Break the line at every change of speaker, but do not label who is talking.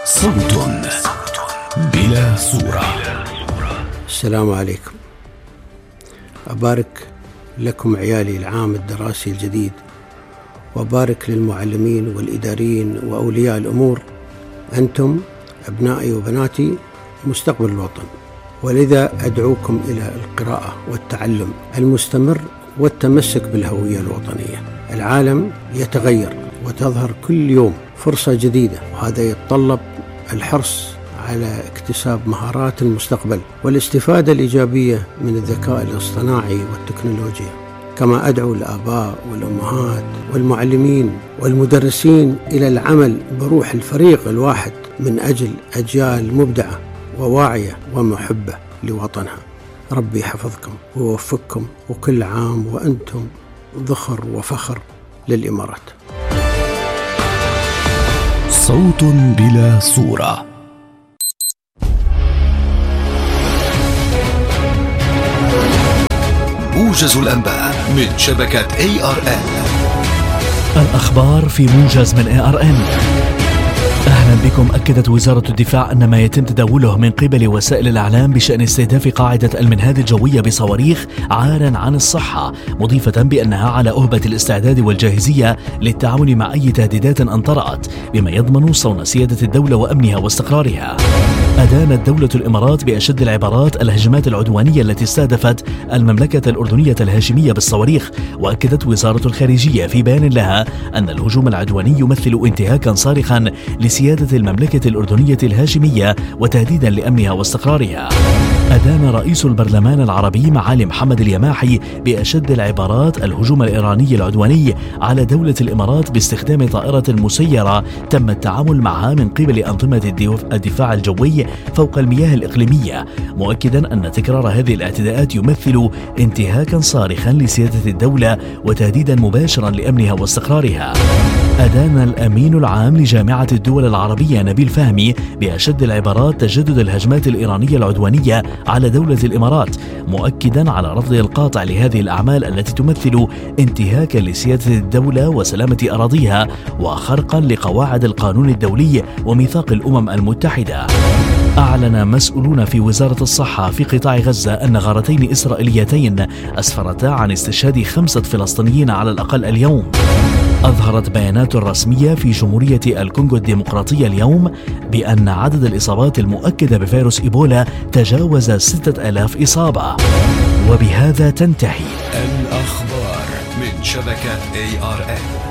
صوت بلا صورة.
السلام عليكم. أبارك لكم عيالي العام الدراسي الجديد، وأبارك للمعلمين والإداريين وأولياء الأمور. أنتم أبنائي وبناتي مستقبل الوطن، ولذا أدعوكم إلى القراءة والتعلم المستمر والتمسك بالهوية الوطنية. العالم يتغير وتظهر كل يوم فرصة جديدة، وهذا يتطلب الحرص على اكتساب مهارات المستقبل والاستفادة الإيجابية من الذكاء الاصطناعي والتكنولوجيا. كما أدعو الآباء والأمهات والمعلمين والمدرسين إلى العمل بروح الفريق الواحد من أجل أجيال مبدعة وواعية ومحبة لوطنها. ربي يحفظكم ويوفقكم، وكل عام وأنتم ذخر وفخر للإمارات.
صوت بلا صورة. موجز الأنباء من شبكة ARN.
الأخبار في موجز من ARN. أهلا بكم. أكدت وزارة الدفاع أن ما يتم تداوله من قبل وسائل الإعلام بشأن استهداف قاعدة المنهاد الجوية بصواريخ عار عن الصحة، مضيفة بأنها على أهبة الاستعداد والجاهزية للتعامل مع أي تهديدات أن طرأت، بما يضمن صون سيادة الدولة وأمنها واستقرارها. أدانت دولة الإمارات بأشد العبارات الهجمات العدوانية التي استهدفت المملكة الأردنية الهاشمية بالصواريخ، وأكدت وزارة الخارجية في بيان لها أن الهجوم العدواني يمثل انتهاكا صارخا لسيادة المملكة الأردنية الهاشمية وتهديدا لأمنها واستقرارها. أدان رئيس البرلمان العربي معالي محمد اليماحي بأشد العبارات الهجوم الإيراني العدواني على دولة الإمارات باستخدام طائرة مسيرة تم التعامل معها من قبل أنظمة الدفاع الجوي فوق المياه الإقليمية، مؤكدا أن تكرار هذه الاعتداءات يمثل انتهاكا صارخا لسيادة الدولة وتهديدا مباشرا لأمنها واستقرارها. أدان الأمين العام لجامعة الدول العربية نبيل فهمي بأشد العبارات تجدد الهجمات الإيرانية العدوانية على دولة الإمارات، مؤكدا على رفضها القاطع لهذه الأعمال التي تمثل انتهاكا لسيادة الدولة وسلامة أراضيها وخرقا لقواعد القانون الدولي وميثاق الأمم المتحدة. أعلن مسؤولون في وزارة الصحة في قطاع غزة أن غارتين إسرائيليتين أسفرتا عن استشهاد 5 فلسطينيين على الأقل اليوم. أظهرت بيانات رسمية في جمهورية الكونغو الديمقراطية اليوم بأن عدد الإصابات المؤكدة بفيروس إيبولا تجاوز 6000 إصابة. وبهذا تنتهي
الأخبار من شبكة ARN.